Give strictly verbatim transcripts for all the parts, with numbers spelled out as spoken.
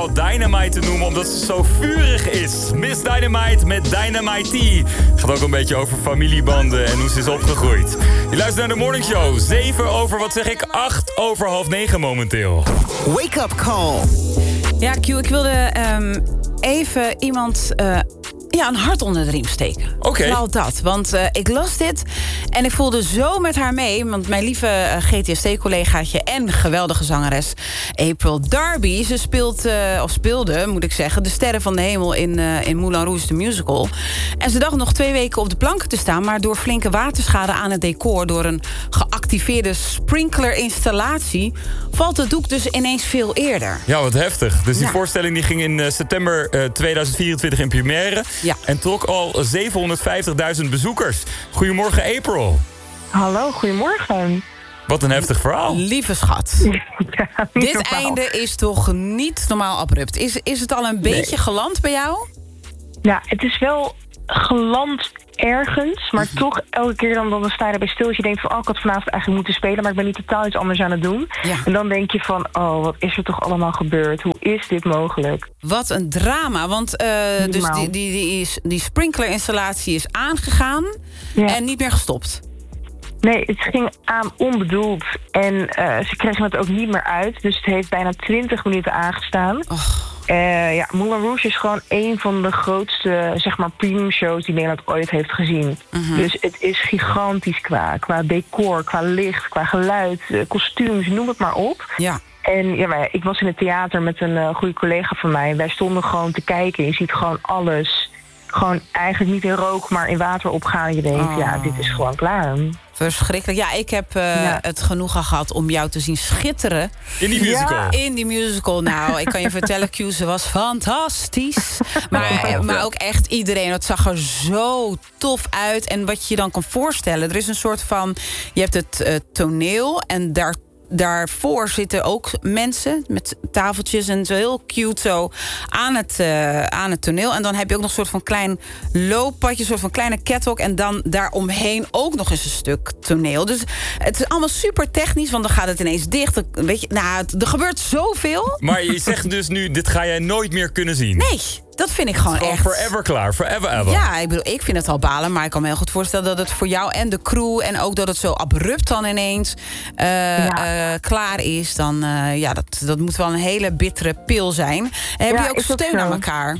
wel Dynamite te noemen, omdat ze zo vurig is. Miss Dynamite met Dynamite T. Gaat ook een beetje over familiebanden en hoe ze is opgegroeid. Je luistert naar de Morning Show. zeven over, wat zeg ik, acht over half negen momenteel. Wake up call. Ja, Q, ik wilde um, even iemand... Uh, Ja, een hart onder de riem steken. Oké. Okay. Vooral dat, want uh, ik las dit en ik voelde zo met haar mee. Want mijn lieve uh, G T S T-collegaatje en geweldige zangeres April Darby... ze speelt, uh, of speelde, moet ik zeggen, de Sterren van de Hemel in, uh, in Moulin Rouge, de musical. En ze dacht nog twee weken op de planken te staan... maar door flinke waterschade aan het decor... door een geactiveerde sprinkler-installatie... valt het doek dus ineens veel eerder. Ja, wat heftig. Dus die ja. voorstelling die ging in uh, september uh, tweeduizend vierentwintig in première... Ja. En trok al zevenhonderdvijftigduizend bezoekers. Goedemorgen, April. Hallo, goedemorgen. Wat een heftig verhaal. Lieve schat. Ja, Dit normaal. einde is toch niet normaal abrupt. Is, is het al een beetje Nee. geland bij jou? Ja, het is wel geland ergens, maar toch elke keer dan, dan sta je erbij stil. Als je denkt van, oh, ik had vanavond eigenlijk moeten spelen... maar ik ben niet totaal iets anders aan het doen. Ja. En dan denk je van, oh, wat is er toch allemaal gebeurd? Hoe is dit mogelijk? Wat een drama, want uh, dus Normaal. die, die, die, is, die sprinklerinstallatie is aangegaan Ja. en niet meer gestopt. Nee, het ging aan onbedoeld. En uh, ze kregen het ook niet meer uit. Dus het heeft bijna twintig minuten aangestaan. Och. Uh, ja, Moulin Rouge is gewoon een van de grootste, zeg maar, premium shows die Nederland ooit heeft gezien. Mm-hmm. Dus het is gigantisch qua, qua decor, qua licht, qua geluid, uh, kostuums, noem het maar op. Ja. En ja, maar ik was in het theater met een uh, goede collega van mij. Wij stonden gewoon te kijken. Je ziet gewoon alles. Gewoon eigenlijk niet in rook, maar in water opgaan. Je denkt, Oh. ja, dit is gewoon klaar. Verschrikkelijk. Ja, ik heb uh, Ja. het genoegen gehad om jou te zien schitteren. In die musical. Ja. In die musical. Nou, ik kan je vertellen, Q, ze was fantastisch. Maar, maar ook echt iedereen. Het zag er zo tof uit. En wat je je dan kan voorstellen, er is een soort van... Je hebt het uh, toneel en daar daarvoor zitten ook mensen met tafeltjes en zo heel cute zo aan het, uh, aan het toneel. En dan heb je ook nog een soort van klein looppadje, een soort van kleine catwalk. En dan daaromheen ook nog eens een stuk toneel. Dus het is allemaal super technisch, want dan gaat het ineens dicht. Dan, weet je, nou, het, er gebeurt zoveel. Maar je zegt dus nu, dit ga jij nooit meer kunnen zien. Nee, dat vind ik gewoon Gewoon echt. forever klaar, forever ever. Ja, ik bedoel, ik vind het al balen, maar ik kan me heel goed voorstellen dat het voor jou en de crew en ook dat het zo abrupt dan ineens uh, Ja. uh, klaar is. Dan, uh, ja, dat, dat moet wel een hele bittere pil zijn. En heb Ja, je ook is dat steun zo? aan elkaar?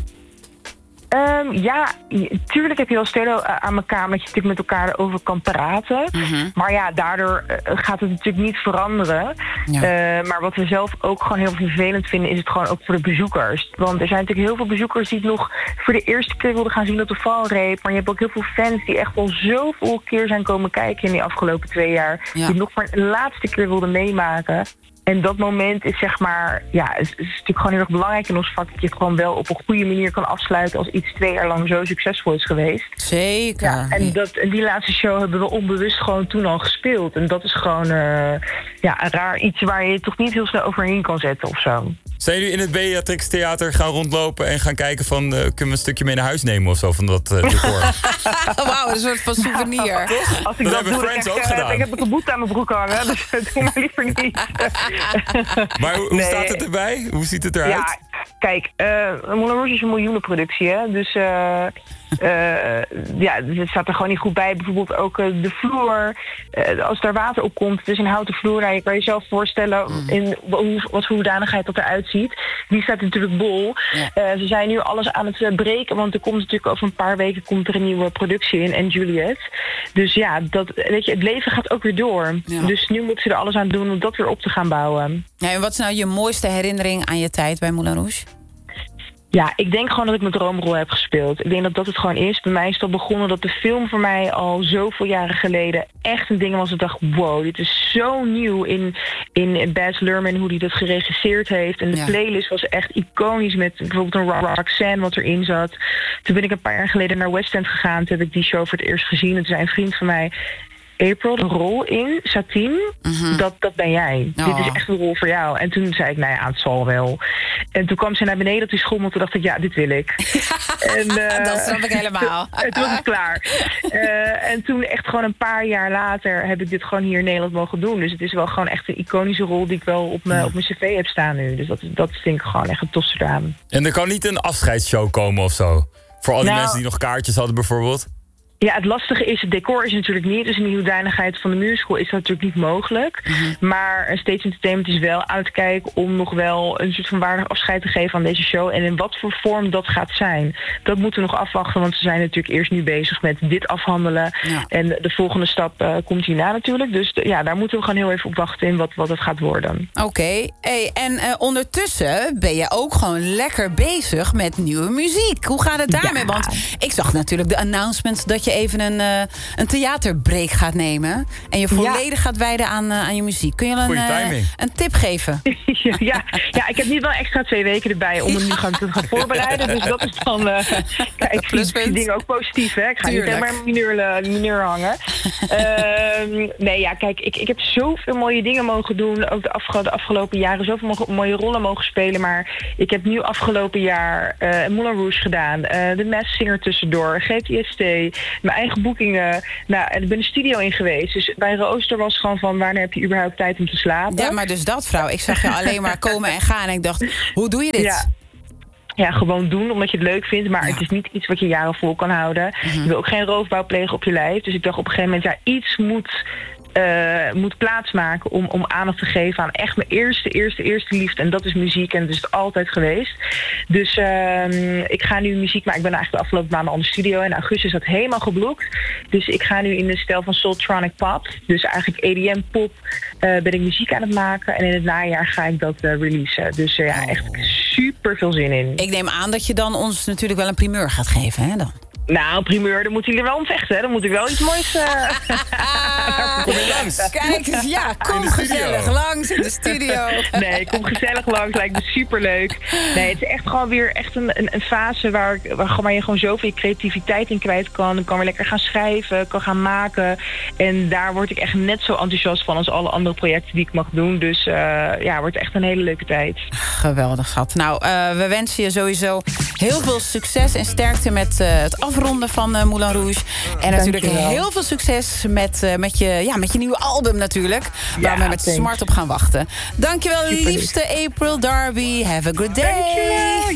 Um, ja, je- tuurlijk heb je wel steun uh, aan elkaar... omdat je natuurlijk met elkaar erover kan praten. Mhm. Maar ja, daardoor uh, gaat het natuurlijk niet veranderen. Ja. Uh, maar wat we zelf ook gewoon heel vervelend vinden... is het gewoon ook voor de bezoekers. Want er zijn natuurlijk heel veel bezoekers... die het nog voor de eerste keer wilden gaan zien op de valreep. Maar je hebt ook heel veel fans die echt al zoveel keer zijn komen kijken... in die afgelopen twee jaar. Ja. Die het nog maar een laatste keer wilden meemaken... En dat moment is zeg maar, ja, is, is natuurlijk gewoon heel erg belangrijk in ons vak... dat je het gewoon wel op een goede manier kan afsluiten... als iets twee jaar lang zo succesvol is geweest. Zeker. Ja, en, dat, en die laatste show hebben we onbewust gewoon toen al gespeeld. En dat is gewoon uh, ja, een raar iets waar je toch niet heel snel overheen kan zetten of zo. Zijn jullie in het Beatrix Theater gaan rondlopen en gaan kijken van... Uh, kunnen we een stukje mee naar huis nemen of zo van dat uh, decor? Wauw, een soort van souvenir. Als ik Dat dat, hebben doe, Friends dan ook krijg ik, uh, gedaan. ik heb een boete aan mijn broek hangen, dus doe maar liever niet. Maar hoe, hoe Nee. staat het erbij? Hoe ziet het eruit? Ja, kijk, uh, Moulin Rouge is een miljoenenproductie, hè. Dus uh, uh, ja, het staat er gewoon niet goed bij. Bijvoorbeeld ook uh, de vloer. Uh, als er water op komt, het is een houten vloer. Nou, je kan je zelf voorstellen in hoe, wat voor hoedanigheid dat eruit ziet. Die staat natuurlijk bol. Ja. Uh, ze zijn nu alles aan het uh, breken, want er komt natuurlijk over een paar weken komt er een nieuwe productie in, en Juliet. Dus ja, dat, weet je, het leven gaat ook weer door. Ja. Dus nu moeten ze er alles aan doen om dat weer op te gaan bouwen. Ja, en wat is nou je mooiste herinnering aan je tijd bij Moulin Rouge? Ja, ik denk gewoon dat ik mijn droomrol heb gespeeld. Ik denk dat dat het gewoon is. Bij mij is het al begonnen dat de film voor mij al zoveel jaren geleden echt een ding was. Ik dacht, wow, dit is zo nieuw in, in Baz Luhrmann, hoe hij dat geregisseerd heeft. En de Ja. playlist was echt iconisch met bijvoorbeeld een Ra- Roxanne wat erin zat. Toen ben ik een paar jaar geleden naar West End gegaan. Toen heb ik die show voor het eerst gezien. En toen zei een vriend van mij... April, een rol in, Satine, mm-hmm. dat, dat ben jij. Oh. Dit is echt een rol voor jou. En toen zei ik, nou ja, het zal wel. En toen kwam ze naar beneden op die schommel. Toen dacht ik, ja, dit wil ik. en, uh, dat snap ik helemaal. En toen was het klaar. Uh, en toen echt gewoon een paar jaar later heb ik dit gewoon hier in Nederland mogen doen. Dus het is wel gewoon echt een iconische rol die ik wel op mijn, op mijn cv heb staan nu. Dus dat, dat vind ik gewoon echt een tofste eraan. En er kan niet een afscheidsshow komen of zo? Voor al die nou, mensen die nog kaartjes hadden bijvoorbeeld? Ja, het lastige is, het decor is natuurlijk niet. Dus in de hoedanigheid van de musical is dat natuurlijk niet mogelijk. Mm-hmm. Maar Stage Entertainment is wel aan het kijken om nog wel een soort van waardig afscheid te geven aan deze show. En in wat voor vorm dat gaat zijn, dat moeten we nog afwachten. Want ze zijn natuurlijk eerst nu bezig met dit afhandelen. Ja. En de volgende stap uh, komt hierna natuurlijk. Dus de, ja, daar moeten we gewoon heel even op wachten in wat, wat het gaat worden. Oké, okay. hey, en uh, ondertussen ben je ook gewoon lekker bezig met nieuwe muziek. Hoe gaat het daarmee? Ja. Want ik zag natuurlijk de announcement dat je even een, uh, een theaterbreak gaat nemen. En je volledig ja. gaat wijden aan, uh, aan je muziek. Kun je een, uh, een tip geven? ja, ja, ik heb nu wel extra twee weken erbij om hem nu gaan, te gaan voorbereiden. Dus dat is dan... Uh, kijk, ik zie die dingen ook positief, hè. Ik ga Tuurlijk. niet helemaal mineur, mineur hangen. uh, nee, ja, kijk, ik, ik heb zoveel mooie dingen mogen doen. Ook de, afge- de afgelopen jaren zoveel mogen, mooie rollen mogen spelen. Maar ik heb nu afgelopen jaar uh, Moulin Rouge gedaan. Uh, de Masked Singer tussendoor. G T S T. Mijn eigen boekingen. Nou, en ik ben de studio in geweest. Dus bij Rooster was gewoon van, wanneer heb je überhaupt tijd om te slapen? Ja, maar dus dat, vrouw. Ik zag je alleen maar komen en gaan. En ik dacht, hoe doe je dit? Ja. Ja, gewoon doen, omdat je het leuk vindt. Maar ja. het is niet iets wat je jaren vol kan houden. Mm-hmm. Je wil ook geen roofbouw plegen op je lijf. Dus ik dacht op een gegeven moment, ja, iets moet... Uh, moet plaatsmaken om, om aandacht te geven aan echt mijn eerste, eerste, eerste liefde. En dat is muziek en dat is het altijd geweest. Dus uh, ik ga nu muziek maken. Ik ben eigenlijk de afgelopen maanden al in de studio. En in augustus is dat helemaal geblokt. Dus ik ga nu in de stijl van Soultronic Pop. Dus eigenlijk E D M pop uh, ben ik muziek aan het maken. En in het najaar ga ik dat uh, releasen. Dus uh, ja, echt super veel zin in. Ik neem aan dat je dan ons natuurlijk wel een primeur gaat geven, hè dan? Nou, primeur, dan moet hij er wel om vechten. Hè? Dan moet ik wel iets moois... Uh... kom je langs. Kijk eens, ja, kom gezellig langs in de studio. Nee, kom gezellig langs. Lijkt me superleuk. Nee, het is echt gewoon weer echt een, een, een fase waar, waar, waar je gewoon zoveel creativiteit in kwijt kan. Ik kan weer lekker gaan schrijven, kan gaan maken. En daar word ik echt net zo enthousiast van als alle andere projecten die ik mag doen. Dus uh, ja, wordt echt een hele leuke tijd. Geweldig, schat. Nou, uh, we wensen je sowieso heel veel succes en sterkte met uh, het afronden van uh, Moulin Rouge. En natuurlijk heel veel succes met, uh, met, je, ja, met je nieuwe album natuurlijk. Waar ja, we met thanks. smart op gaan wachten. Dankjewel, liefste April Darby. Have a good day.